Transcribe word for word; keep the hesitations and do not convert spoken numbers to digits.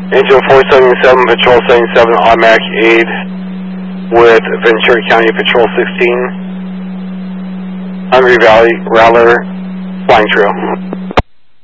Angel four seventy-seven, Patrol seventy-seven, automatic aid with Ventura County Patrol sixteen, Hungry Valley, Rattler, Flying Trail.